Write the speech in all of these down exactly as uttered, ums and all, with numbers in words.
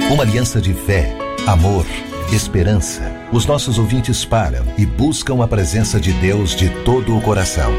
Uma aliança de fé, amor, esperança. Os nossos ouvintes param e buscam a presença de Deus de todo o coração.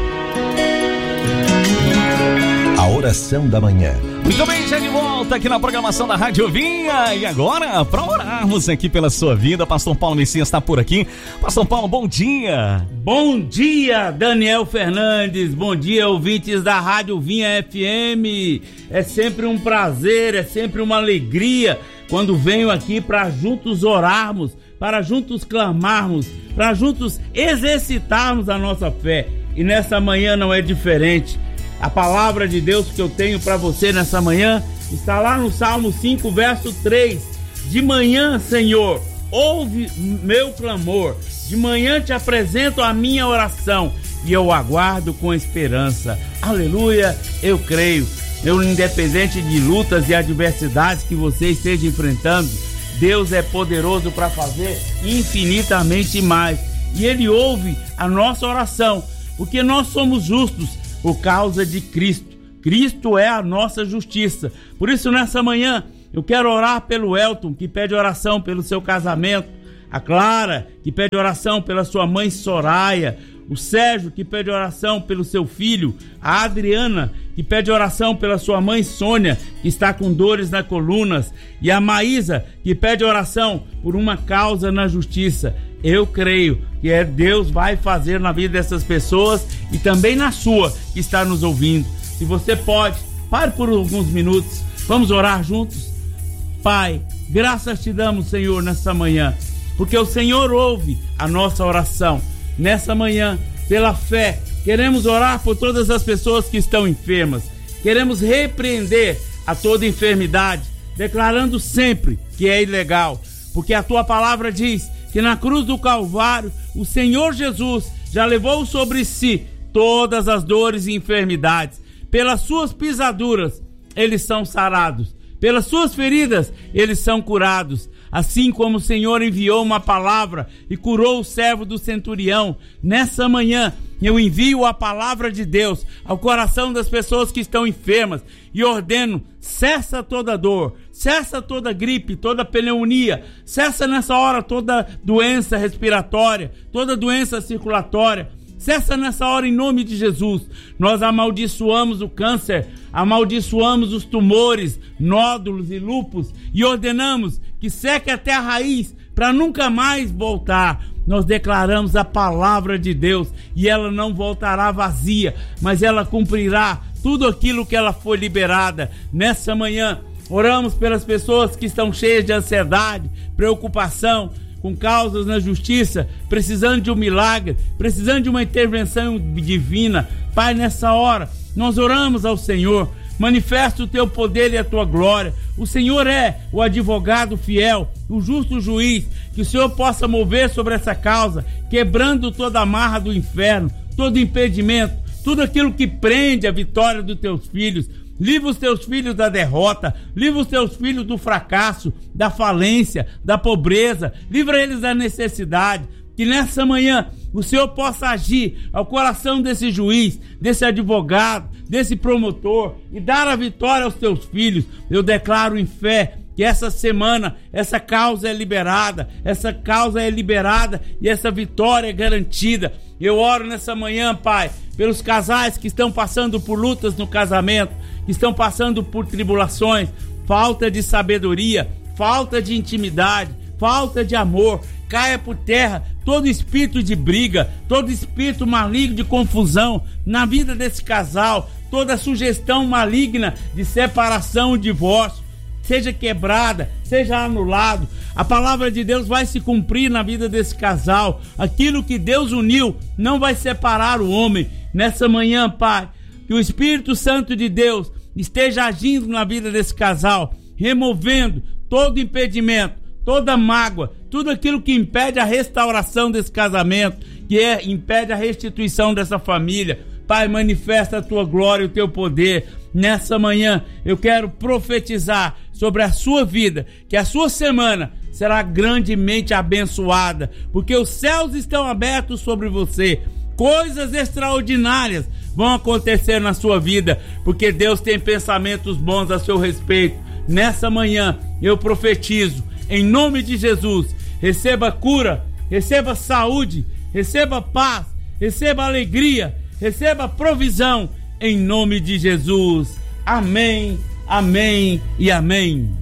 A oração da manhã. Muito bem, já de volta aqui na programação da Rádio Vinha. E agora, para orarmos aqui pela sua vida, Pastor Paulo Messias está por aqui. Pastor Paulo, bom dia. Bom dia, Daniel Fernandes. Bom dia, ouvintes da Rádio Vinha F M. É sempre um prazer, é sempre uma alegria quando venho aqui para juntos orarmos, para juntos clamarmos, para juntos exercitarmos a nossa fé. E nessa manhã não é diferente. A palavra de Deus que eu tenho para você nessa manhã está lá no Salmo cinco, verso três. De manhã, Senhor, ouve meu clamor. De manhã te apresento a minha oração e eu aguardo com esperança. Aleluia, eu creio. Eu, independente de lutas e adversidades que você esteja enfrentando, Deus é poderoso para fazer infinitamente mais. E Ele ouve a nossa oração, porque nós somos justos por causa de Cristo. Cristo é a nossa justiça. Por isso, nessa manhã, eu quero orar pelo Elton, que pede oração pelo seu casamento. A Clara, que pede oração pela sua mãe Soraya. O Sérgio, que pede oração pelo seu filho. A Adriana, que pede oração pela sua mãe Sônia, que está com dores nas colunas. E a Maísa, que pede oração por uma causa na justiça. Eu creio que é Deus vai fazer na vida dessas pessoas e também na sua, que está nos ouvindo. Se você pode, pare por alguns minutos. Vamos orar juntos? Pai, graças te damos, Senhor, nessa manhã, porque o Senhor ouve a nossa oração. Nessa manhã, pela fé, queremos orar por todas as pessoas que estão enfermas. Queremos repreender a toda enfermidade, declarando sempre que é ilegal, porque a tua palavra diz que na cruz do Calvário, o Senhor Jesus já levou sobre si todas as dores e enfermidades. Pelas suas pisaduras, eles são sarados. Pelas suas feridas, eles são curados. Assim como o Senhor enviou uma palavra e curou o servo do centurião, nessa manhã eu envio a palavra de Deus ao coração das pessoas que estão enfermas e ordeno: cessa toda dor, cessa toda gripe, toda pneumonia, cessa nessa hora toda doença respiratória, toda doença circulatória. Cessa nessa hora em nome de Jesus. Nós amaldiçoamos o câncer, amaldiçoamos os tumores, nódulos e lúpus e ordenamos que seque até a raiz para nunca mais voltar. Nós declaramos a palavra de Deus e ela não voltará vazia, mas ela cumprirá tudo aquilo que ela foi liberada. Nessa manhã, oramos pelas pessoas que estão cheias de ansiedade, preocupação, com causas na justiça, precisando de um milagre, precisando de uma intervenção divina. Pai, nessa hora, nós oramos ao Senhor, manifesta o teu poder e a tua glória. O Senhor é o advogado fiel, o justo juiz, que o Senhor possa mover sobre essa causa, quebrando toda a amarra do inferno, todo impedimento, tudo aquilo que prende a vitória dos teus filhos. Livra os teus filhos da derrota, livra os teus filhos do fracasso, da falência, da pobreza, livra eles da necessidade. Que nessa manhã o Senhor possa agir ao coração desse juiz, desse advogado, desse promotor e dar a vitória aos teus filhos. Eu declaro em fé que essa semana essa causa é liberada, essa causa é liberada e essa vitória é garantida. Eu oro nessa manhã, Pai, pelos casais que estão passando por lutas no casamento, que estão passando por tribulações, falta de sabedoria, falta de intimidade, falta de amor. Caia por terra todo espírito de briga, todo espírito maligno de confusão na vida desse casal, toda sugestão maligna de separação e divórcio seja quebrada, seja anulado. A palavra de Deus vai se cumprir na vida desse casal. Aquilo que Deus uniu não vai separar o homem. Nessa manhã, Pai, que o Espírito Santo de Deus esteja agindo na vida desse casal, removendo todo impedimento, toda mágoa, tudo aquilo que impede a restauração desse casamento, que é, impede a restituição dessa família. Pai, manifesta a tua glória e o teu poder. Nessa manhã eu quero profetizar sobre a sua vida, que a sua semana será grandemente abençoada, porque os céus estão abertos sobre você. Coisas extraordinárias vão acontecer na sua vida, porque Deus tem pensamentos bons a seu respeito. nessa manhã eu profetizo, em nome de Jesus, receba cura, receba saúde, receba paz, receba alegria, receba provisão, em nome de Jesus. Amém, amém e amém.